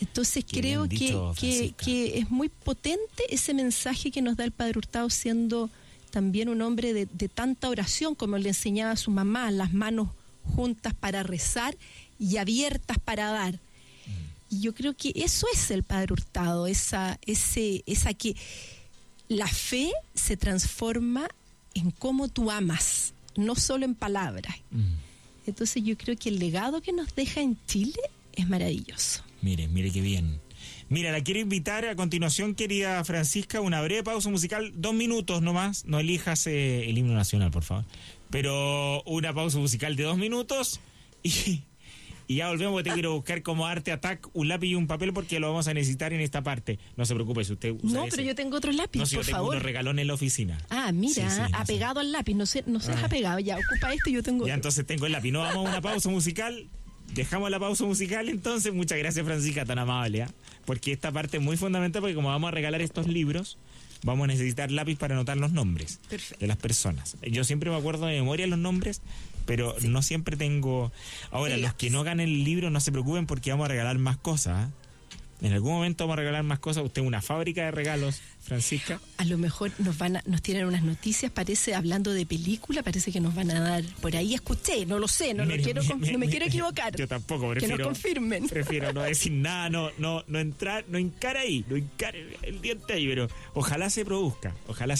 Entonces Qué creo bien dicho, que es muy potente ese mensaje que nos da el Padre Hurtado, siendo también un hombre de tanta oración, como le enseñaba a su mamá, las manos juntas para rezar y abiertas para dar. Y yo creo que eso es el Padre Hurtado, esa que la fe se transforma en cómo tú amas, no solo en palabras. Entonces yo creo que el legado que nos deja en Chile es maravilloso. Mire qué bien. Mira, la quiero invitar a continuación, querida Francisca, una breve pausa musical, 2 minutos nomás, no elijas el himno nacional, por favor, pero una pausa musical de 2 minutos y ya volvemos, porque te quiero buscar como Arte Attack un lápiz y un papel porque lo vamos a necesitar en esta parte. No se preocupe si usted usa No, ese. pero yo tengo otro lápiz, no, si por yo tengo favor. unos regalones en la oficina. Ah, mira, Sí, apegado al lápiz, no seas apegado, ya, ocupa esto y yo tengo Ya, otro. entonces tengo el lápiz. No, vamos a una pausa musical. Dejamos la pausa musical, entonces. Muchas gracias, Francisca, tan amable, porque esta parte es muy fundamental, porque como vamos a regalar estos libros, vamos a necesitar lápiz para anotar los nombres. Perfecto. De las personas. Yo siempre me acuerdo de memoria los nombres, pero no siempre tengo. Ahora, los que no ganen el libro, no se preocupen porque vamos a regalar más cosas. En algún momento vamos a regalar más cosas. Usted es una fábrica de regalos, Francisca. A lo mejor nos tienen unas noticias, parece, hablando de película, parece que nos van a dar, por ahí escuché, no lo sé, no me quiero equivocar. Yo tampoco, prefiero. Que nos confirmen. Prefiero no decir nada, no entrar, no hincar ahí, no hincar el diente ahí, pero ojalá se produzca.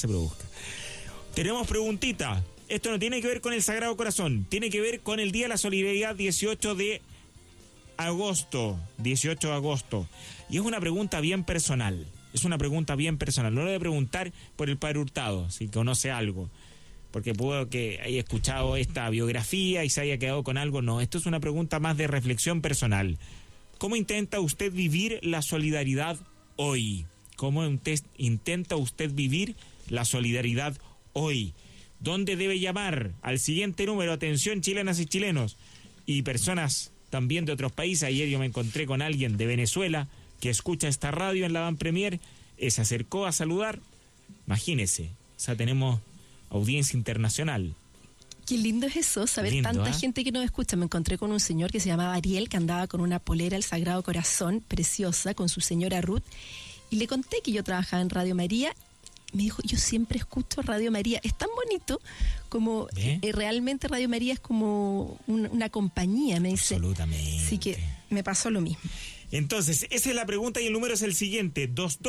Tenemos preguntita. Esto no tiene que ver con el Sagrado Corazón, tiene que ver con el Día de la Solidaridad, 18 de agosto. Y es una pregunta bien personal. No lo voy a preguntar por el Padre Hurtado, si conoce algo, porque puedo que haya escuchado esta biografía y se haya quedado con algo. No, esto es una pregunta más de reflexión personal. ¿Cómo intenta usted vivir la solidaridad hoy? ¿Cómo intenta usted vivir la solidaridad hoy? ¿Dónde debe llamar? Al siguiente número. Atención, chilenas y chilenos y personas también de otros países. Ayer yo me encontré con alguien de Venezuela que escucha esta radio en la Van Premier, se acercó a saludar. Imagínese, o sea, tenemos audiencia internacional. Qué lindo es eso, saber lindo, tanta gente que nos escucha. Me encontré con un señor que se llamaba Ariel, que andaba con una polera del Sagrado Corazón, preciosa, con su señora Ruth, y le conté que yo trabajaba en Radio María. Me dijo, yo siempre escucho Radio María. Es tan bonito como realmente Radio María es como una compañía, me dice. Absolutamente. Así que me pasó lo mismo. Entonces, esa es la pregunta y el número es el siguiente: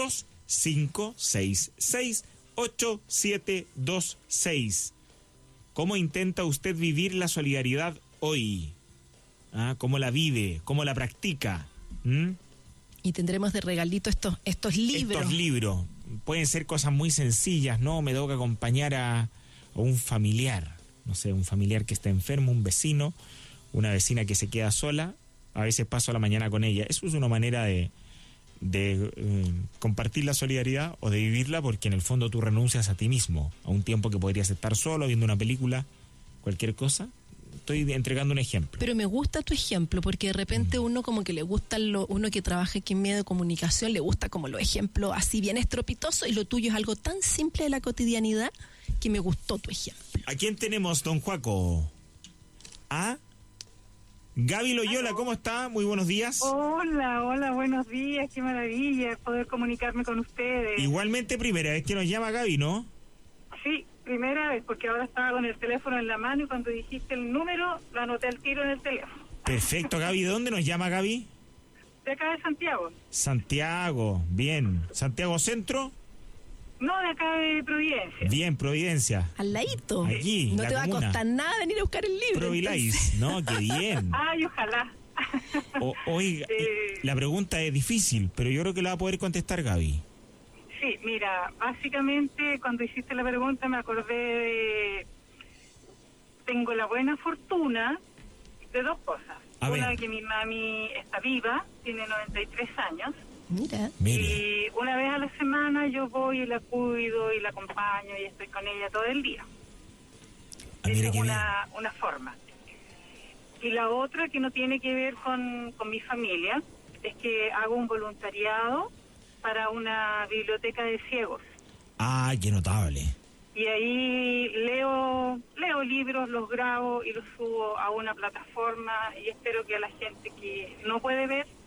225668726. ¿Cómo intenta usted vivir la solidaridad hoy? ¿Cómo la vive? ¿Cómo la practica? Y tendremos de regalito estos libros. Estos libros. Pueden ser cosas muy sencillas, ¿no? Me tengo que acompañar a un familiar, no sé, un familiar que está enfermo, un vecino, una vecina que se queda sola. A veces paso la mañana con ella. Eso es una manera de compartir la solidaridad o de vivirla, porque en el fondo tú renuncias a ti mismo, a un tiempo que podrías estar solo viendo una película, cualquier cosa. Estoy entregando un ejemplo. Pero me gusta tu ejemplo, porque de repente uno como que le gusta, uno que trabaja aquí en medio de comunicación, le gusta como los ejemplos así bien estropitosos, y lo tuyo es algo tan simple de la cotidianidad que me gustó tu ejemplo. ¿A quién tenemos, don Joaco? Gaby Loyola, ¿cómo está? Muy buenos días. Hola, buenos días, qué maravilla poder comunicarme con ustedes. Igualmente, primera vez que nos llama Gaby, ¿no? Sí, primera vez, porque ahora estaba con el teléfono en la mano y cuando dijiste el número, lo anoté al tiro en el teléfono. Perfecto, Gaby. ¿De dónde nos llama, Gaby? De acá de Santiago. Santiago, bien. ¿Santiago Centro? No, de acá de Providencia. Bien, Providencia. Al ladito. Allí, no la te comuna. Va a costar nada venir a buscar el libro. Provilais, ¿no? Qué bien. Ay, ojalá. Oiga, la pregunta es difícil, pero yo creo que la va a poder contestar Gaby. Sí, mira, básicamente cuando hiciste la pregunta me acordé de... Tengo la buena fortuna de dos cosas. Una, que mi mami está viva, tiene 93 años. Mira. Y una vez a la semana yo voy y la cuido y la acompaño y estoy con ella todo el día. Esa es una forma. Y la otra, que no tiene que ver con mi familia, es que hago un voluntariado para una biblioteca de ciegos. Ah, qué notable. Y ahí leo libros, los grabo y los subo a una plataforma, y espero que a la gente que no puede ver